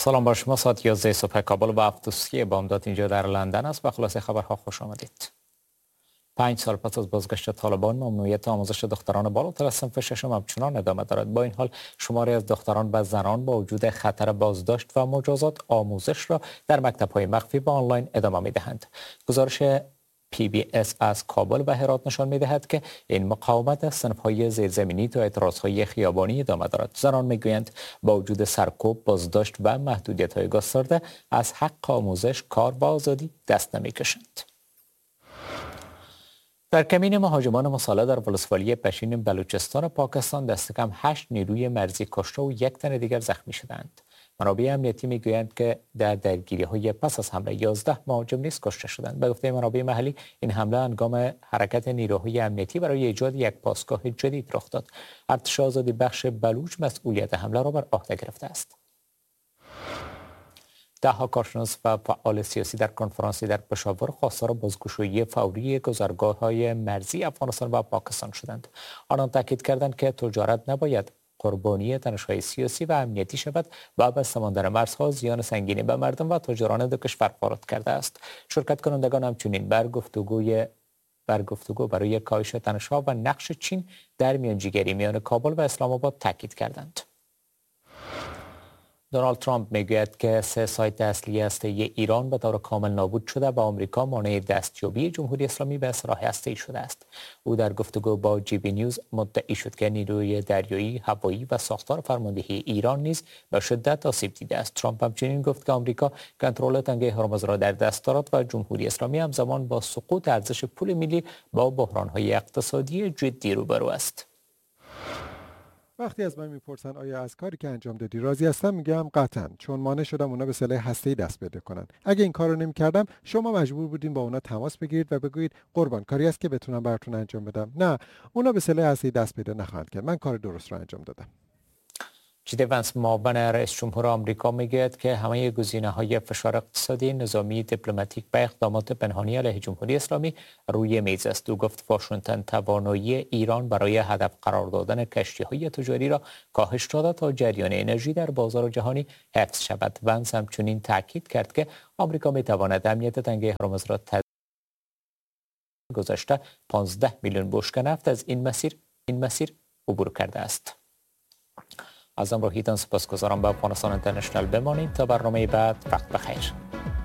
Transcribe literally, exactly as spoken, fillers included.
سلام بر شما. ساعت یازده صبح کابل و هفت و سی بامداد اینجا در لندن است. به خلاصه خبرها خوش آمدید. پنج سال پس از بازگشت طالبان، ممنوعیت آموزش دختران بالاتر از صنف ششم همچنان ادامه دارد. با این حال شماری از دختران و زنان با وجود خطر بازداشت و مجازات آموزش را در مکتب‌های مخفی و آنلاین ادامه می‌دهند. گزارش پی بی اس از کابل و هرات نشان می‌دهد که این مقاومت از صنف‌های زیرزمینی تا اعتراض‌های خیابانی ادامه دارد. زنان می‌گویند با وجود سرکوب، بازداشت و محدودیت‌های گسترده از حق آموزش، کار و آزادی دست نمی‌کشند. در کمین مهاجمان مسلح در ولسوالی پشین بلوچستان پاکستان دست کم هشت نیروی مرزی کشته و یک تن دیگر زخمی شدند. منابع امنیتی میگویند که در درگیری‌های پس از حمله یازده مهاجم نیز کشته شدند. به گفته منابع محلی این حمله هنگام حرکت نیروهای امنیتی برای ایجاد یک پاسگاه جدید رخ داد. ارتش آزادی بخش بلوچ مسئولیت حمله را بر عهده گرفته است. ده ها کارشناس و فعال سیاسی در کنفرانسی در پشاور خواستار بازگشایی فوری گذرگاه‌های مرزی افغانستان و پاکستان شدند. آنان تاکید کردند که تجارت نباید قربانی تنش‌های سیاسی و امنیتی شود و بسته ماندن مرزها زیان سنگینی به مردم و تجاران دو کشور وارد کرده است. شرکت کنندگان همچنین بر گفتگوی بر گفتگو برای کاهش تنش‌ها و نقش چین در میانجیگری میان کابل و اسلام آباد تاکید کردند. دونالد ترامپ میگوید که سه سایت اصلی هسته‌ای ایران به طور کامل نابود شده و آمریکا مانع دستیابی جمهوری اسلامی به اسلحه هسته‌ای شده است. او در گفتگو با جی بی نیوز مدعی شد که نیروی دریایی، هوایی و ساختار فرماندهی ایران نیز به شدت آسیب دیده است. ترامپ همچنین گفت که آمریکا کنترل تنگه هرمز را در دست دارد و جمهوری اسلامی همزمان با سقوط ارزش پول ملی با بحران‌های اقتصادی جدی روبرو است. وقتی از من میپرسن آیا از کاری که انجام دادی راضی هستم، میگم قطعاً، چون مانع شدم اونا به سلاح هسته‌ای دست پیدا کنن. اگه این کارو نمی‌کردم شما مجبور بودین با اونا تماس بگیرید و بگویید قربان کاری است که بتونم براتون انجام بدم. نه، اونا به سلاح هسته‌ای دست پیدا نخواهند کرد. من کار درست رو انجام دادم. جی دی وانس معاون رئیس جمهور آمریکا میگوید که همه گزینه‌های فشار اقتصادی، نظامی، دیپلماتیک و اقدامات پنهانی علیه جمهوری اسلامی روی میز است. او گفت واشنگتن توانایی ایران برای هدف قرار دادن کشتی‌های تجاری را کاهش داده تا جریان انرژی در بازار جهانی حفظ شود. وانس همچنین تاکید کرد که آمریکا میتواند امنیت تنگه هرمز را تضمین گذاشته پانزده میلیون بشکه نفت از این مسیر این مسیر عبور کرده است. از همراهیتان سپاسگزارم. به افغانستان اینترنشنال بمانید تا برنامه بعد. وقت بخیر.